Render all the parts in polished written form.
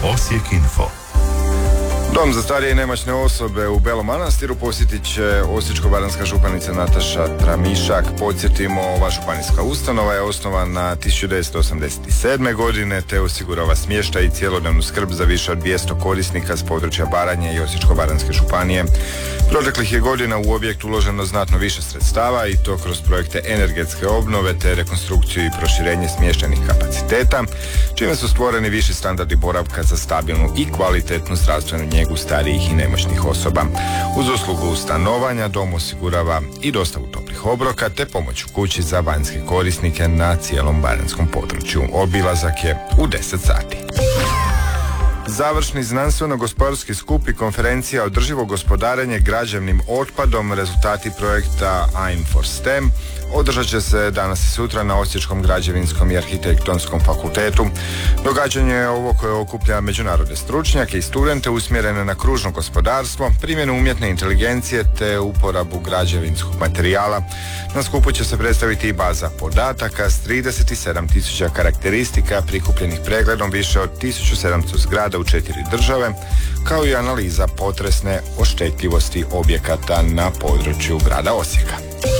Osijek Info. Dom za starije i nemoćne osobe u Belom Manastiru posjetit će osječko-baranjska županica Nataša Tramišak. Podsjetimo, ova županijska ustanova je osnovana 1987. godine te osigurava smještaj i cjelodnevnu skrb za više od 200 korisnika s područja Baranje i Osječko-baranjske županije. Proteklih je godina u objekt uloženo znatno više sredstava i to kroz projekte energetske obnove te rekonstrukciju i proširenje smještajnih kapaciteta, čime su stvoreni viši standardi boravka za stabilnu i kvalitetnu zdravstvenu njegu starijih i nemoćnih osoba. Uz uslugu stanovanja dom osigurava i dostavu toplih obroka te pomoć u kući za vanjske korisnike na cijelom baranjskom području. Obilazak je u 10 sati. Završni znanstveno-gospodarski skup i konferencija održivog gospodarenje građevnim otpadom, rezultati projekta I'm for STEM, održat će se danas i sutra na Osječkom građevinskom i arhitektonskom fakultetu. Događanje je ovo koje okuplja međunarodne stručnjake i studente usmjerene na kružno gospodarstvo, primjenu umjetne inteligencije te uporabu građevinskog materijala. Na skupu će se predstaviti i baza podataka s 37.000 karakteristika prikupljenih pregledom više od 1700 zgrada u 4 države, kao i analiza potresne oštetljivosti objekata na području grada Osijeka.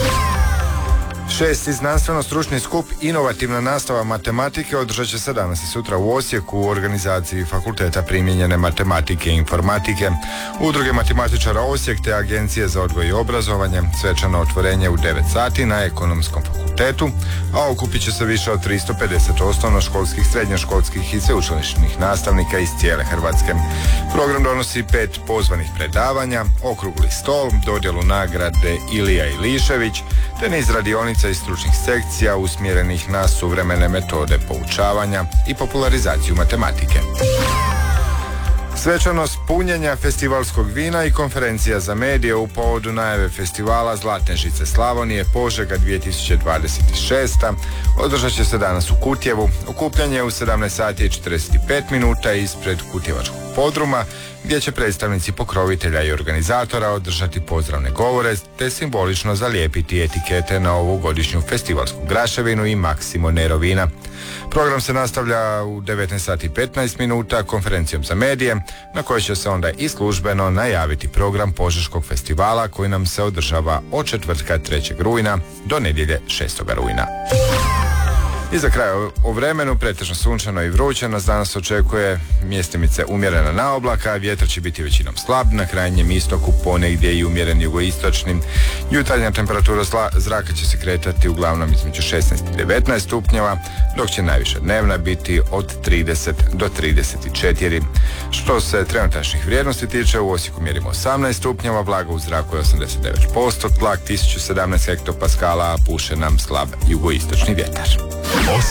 6. znanstveno-stručni skup Inovativna nastava matematike održat će se danas i sutra u Osijeku u organizaciji Fakulteta primijenjene matematike i informatike, Udruge matematičara Osijek te Agencije za odgoj i obrazovanje. Svečano otvorenje u 9 sati na Ekonomskom fakultetu, a okupit će se više od 350 osnovnoškolskih, srednjoškolskih i sveučilišnih nastavnika iz cijele Hrvatske. Program donosi 5 pozvanih predavanja, okrugli stol, dodjelu nagrade Ilija Ilišević, te niz radionica i stručnih sekcija usmjerenih na suvremene metode poučavanja i popularizaciju matematike. Svečanost punjenja festivalskog vina i konferencija za medije u povodu najave festivala Zlatne žice Slavonije Požega 2026. održat će se danas u Kutjevu. Okupljanje je u 17 sati i 45 minuta ispred Kutjevačkog podruma, gdje će predstavnici pokrovitelja i organizatora održati pozdravne govore te simbolično zalijepiti etikete na ovogodišnju festivalsku graševinu i Maksimo Nero vina. Program se nastavlja u 19 sati i 15 minuta konferencijom za medije, na kojoj će se onda i službeno najaviti program Požeškog festivala koji nam se održava od četvrtka 3. rujna do nedjelje 6. rujna. I za kraj o vremenu, pretežno sunčano i vruće, nas danas očekuje mjestimice umjerena naoblaka, vjetar će biti većinom slab, na krajnjem istoku ponegdje i umjeren jugoistočnim. Jutarnja temperatura zraka će se kretati uglavnom između 16 i 19 stupnjeva, dok će najviša dnevna biti od 30 do 34. Što se trenutačnih vrijednosti tiče, u Osijeku mjerimo 18 stupnjeva, vlaga u zraku je 89%, tlak 1017 hektopaskala, a puše nam slab jugoistočni vjetar.